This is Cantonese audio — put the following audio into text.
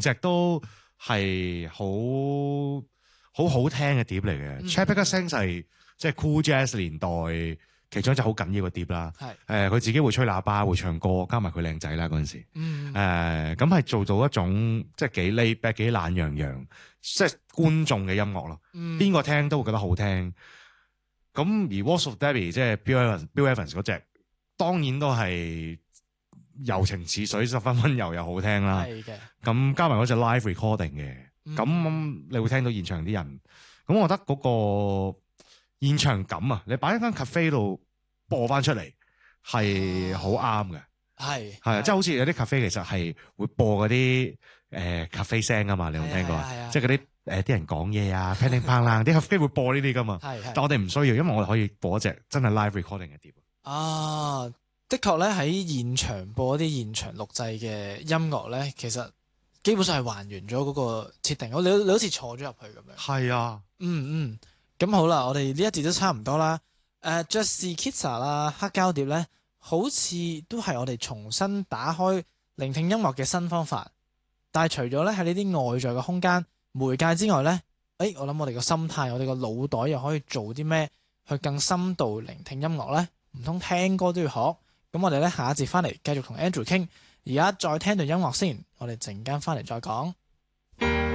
隻都係好聽嘅碟嚟嘅。Chet Baker Sings 係即係 Cool Jazz 年代其中一隻好緊要嘅碟啦。佢自己會吹喇叭，會唱歌，加埋佢靚仔啦嗰陣時。咁係做到一種即係幾 laid back、幾懶洋洋，即係觀眾嘅音樂咯。邊個聽都會覺得好聽。咁而 Waltz of Debbie 即係 Bill Evans 嗰隻，當然都係柔情似水，十分溫柔又好聽啦。咁加埋嗰隻 live recording 嘅，咁你會聽到現場啲人。咁我覺得嗰個現場感啊，你擺喺間 cafe 度播翻出嚟係好啱嘅。係啊，即係好似有啲 cafe 其實係會播嗰啲cafe 聲啊嘛，你有冇聽過啊？即係嗰啲啲人講嘢啊 ，pling pling 啦，啲 cafe 會播呢啲噶嘛。但我哋唔需要，因為我哋可以播一隻真係 live recording 嘅碟。 的確咧喺現場播一啲現場錄製嘅音樂咧，其實基本上係還原咗嗰個設定。你好似坐咗入去咁樣。係啊。咁好啦，我哋呢一節都差唔多啦。爵士 Kitsa 啦，黑膠碟咧，好似都係我哋重新打開聆聽音樂嘅新方法。但係除咗咧喺呢啲外在嘅空間媒介之外咧，我諗我哋個心態，我哋個腦袋又可以做啲咩去更深度聆聽音樂咧？唔通聽歌都要學？咁我哋咧下一節翻嚟繼續同 Andrew 傾。而家再聽段音樂先，我哋陣間翻嚟再講。